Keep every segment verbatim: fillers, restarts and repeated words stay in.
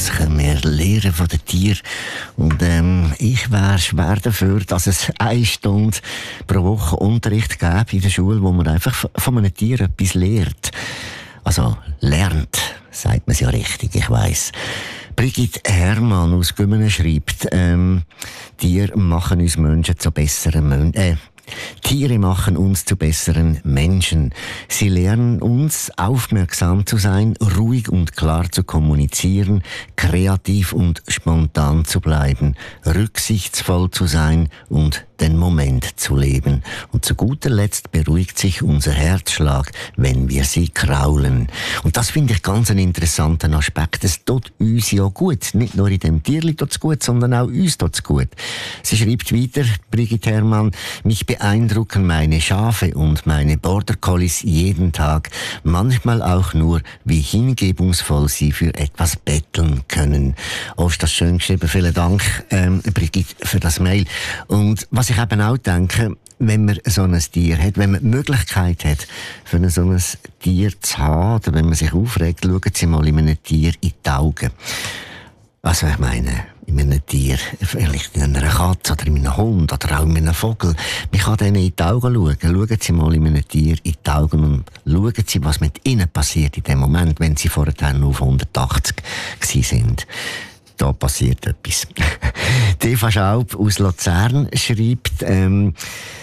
Was können wir lernen von den Tieren? Und ähm, ich wäre schwer dafür, dass es eine Stunde pro Woche Unterricht gäbe in der Schule, wo man einfach von einem Tier etwas lehrt. Also lernt, sagt man es ja richtig, ich weiss. Brigitte Herrmann aus Gümmene schreibt, ähm, Tiere machen uns Menschen zu besseren Menschen. Äh, Tiere machen uns zu besseren Menschen. Sie lernen uns, aufmerksam zu sein, ruhig und klar zu kommunizieren, kreativ und spontan zu bleiben, rücksichtsvoll zu sein und den Moment zu leben. Und zu guter Letzt beruhigt sich unser Herzschlag, wenn wir sie kraulen. Und das finde ich ganz einen interessanten Aspekt. Es tut uns ja gut. Nicht nur in dem Tierli tut's gut, sondern auch uns tut's gut. Sie schreibt weiter, Brigitte Herrmann, mich beeindrucken meine Schafe und meine Border Collies jeden Tag. Manchmal auch nur, wie hingebungsvoll sie für etwas betteln können. Oh, ist das schön geschrieben. Vielen Dank, ähm, Brigitte, für das Mail. Und was ich eben auch denke, wenn man so ein Tier hat, wenn man die Möglichkeit hat, für so ein Tier zu haben, oder wenn man sich aufregt, schauen Sie mal in einem Tier in die Augen. Also ich meine, in einem Tier, vielleicht in einer Katze oder in einem Hund oder auch in einem Vogel. Man kann denen in die Augen schauen. Schauen Sie mal in einem Tier in die Augen und schauen Sie, was mit ihnen passiert in dem Moment, wenn Sie vorher noch auf hundertachtzig gewesen sind. Da passiert etwas. Die Eva Schaub aus Luzern schreibt, ähm,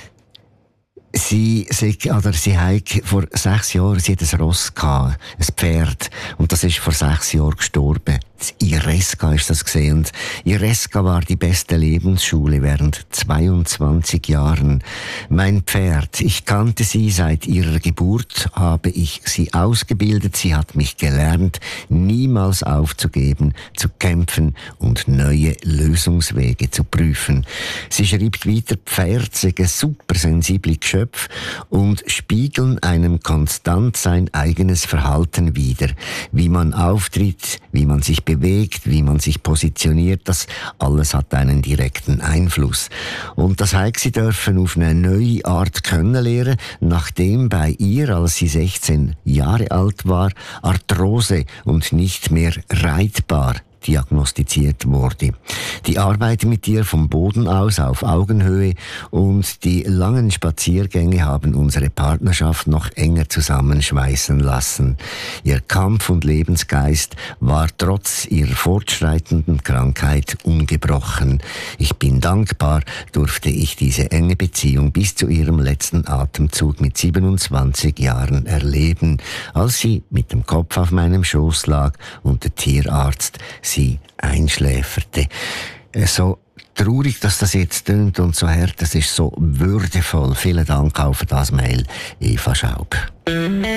Sie, sie, oder sie hat vor sechs Jahren sie hat ein Ross gehabt, ein Pferd. Und das ist vor sechs Jahren gestorben. Das Ireska ist das gesehen. Und Ireska war die beste Lebensschule während zweiundzwanzig Jahren. Mein Pferd, ich kannte sie seit ihrer Geburt, habe ich sie ausgebildet. Sie hat mich gelernt, niemals aufzugeben, zu kämpfen und neue Lösungswege zu prüfen. Sie schreibt weiter, Pferd seien supersensible Geschöpfe und spiegeln einem konstant sein eigenes Verhalten wider. Wie man auftritt, wie man sich bewegt, wie man sich positioniert, das alles hat einen direkten Einfluss. Und das heißt, sie dürfen auf eine neue Art kennenlernen, nachdem bei ihr, als sie sechzehn Jahre alt war, Arthrose und nicht mehr reitbar diagnostiziert wurde. Die Arbeit mit ihr vom Boden aus auf Augenhöhe und die langen Spaziergänge haben unsere Partnerschaft noch enger zusammenschweißen lassen. Ihr Kampf- und Lebensgeist war trotz ihrer fortschreitenden Krankheit ungebrochen. Ich bin dankbar, durfte ich diese enge Beziehung bis zu ihrem letzten Atemzug mit siebenundzwanzig Jahren erleben, als sie mit dem Kopf auf meinem Schoß lag und der Tierarzt sie einschläferte. So traurig, dass das jetzt tönt und so hart, das ist so würdevoll. Vielen Dank auch für das Mail, Eva Schaub.